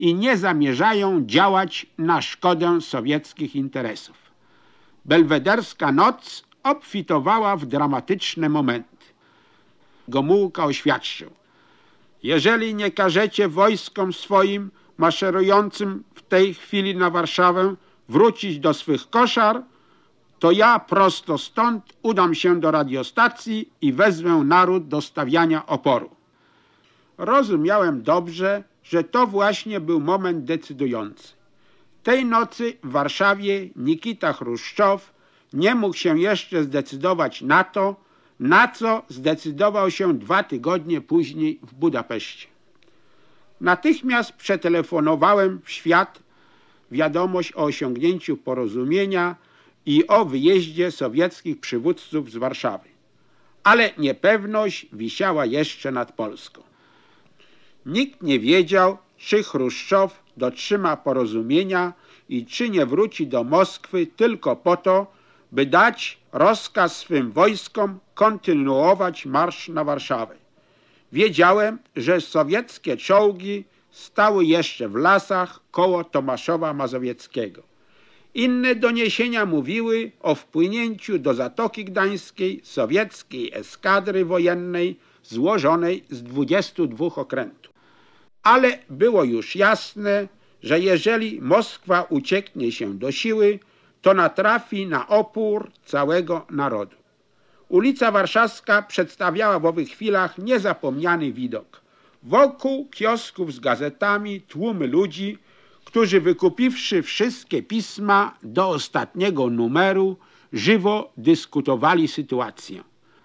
i nie zamierzają działać na szkodę sowieckich interesów. Belwederska noc obfitowała w dramatyczne momenty. Gomułka oświadczył: jeżeli nie każecie wojskom swoim maszerującym w tej chwili na Warszawę wrócić do swych koszar, to ja prosto stąd udam się do radiostacji i wezmę naród do stawiania oporu. Rozumiałem dobrze, że to właśnie był moment decydujący. Tej nocy w Warszawie Nikita Chruszczow nie mógł się jeszcze zdecydować na to, na co zdecydował się 2 tygodnie później w Budapeszcie. Natychmiast przetelefonowałem w świat wiadomość o osiągnięciu porozumienia i o wyjeździe sowieckich przywódców z Warszawy. Ale niepewność wisiała jeszcze nad Polską. Nikt nie wiedział, czy Chruszczow dotrzyma porozumienia i czy nie wróci do Moskwy tylko po to, by dać rozkaz swym wojskom kontynuować marsz na Warszawę. Wiedziałem, że sowieckie czołgi stały jeszcze w lasach koło Tomaszowa Mazowieckiego. Inne doniesienia mówiły o wpłynięciu do Zatoki Gdańskiej sowieckiej eskadry wojennej złożonej z 22 okrętów. Ale było już jasne, że jeżeli Moskwa ucieknie się do siły, to natrafi na opór całego narodu. Ulica Warszawska przedstawiała w owych chwilach niezapomniany widok. Wokół kiosków z gazetami tłumy ludzi, którzy wykupiwszy wszystkie pisma do ostatniego numeru, żywo dyskutowali sytuację.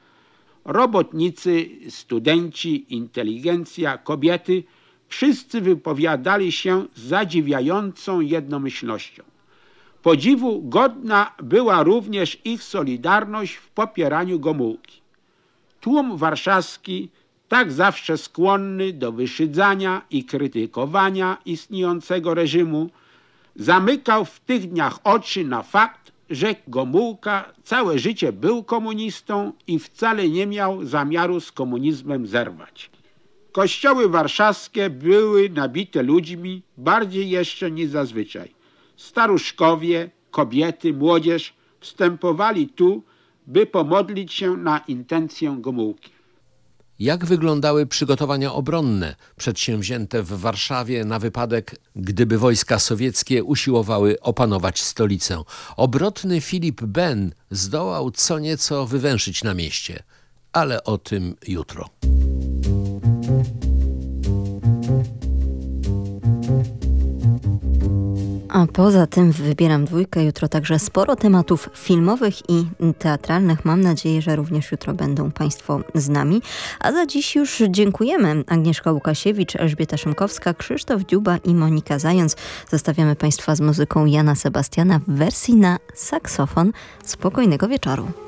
Robotnicy, studenci, inteligencja, kobiety, wszyscy wypowiadali się z zadziwiającą jednomyślnością. Podziwu godna była również ich solidarność w popieraniu Gomułki. Tłum warszawski, tak zawsze skłonny do wyszydzania i krytykowania istniejącego reżimu, zamykał w tych dniach oczy na fakt, że Gomułka całe życie był komunistą i wcale nie miał zamiaru z komunizmem zerwać. Kościoły warszawskie były nabite ludźmi bardziej jeszcze niż zazwyczaj. Staruszkowie, kobiety, młodzież wstępowali tu, by pomodlić się na intencję Gomułki. Jak wyglądały przygotowania obronne przedsięwzięte w Warszawie na wypadek, gdyby wojska sowieckie usiłowały opanować stolicę? Obrotny Filip Ben zdołał co nieco wywęszyć na mieście, ale o tym jutro. A poza tym wybieram dwójkę. Jutro także sporo tematów filmowych i teatralnych. Mam nadzieję, że również jutro będą Państwo z nami. A za dziś już dziękujemy. Agnieszka Łukasiewicz, Elżbieta Szymkowska, Krzysztof Dziuba i Monika Zając. Zostawiamy Państwa z muzyką Jana Sebastiana w wersji na saksofon. Spokojnego wieczoru.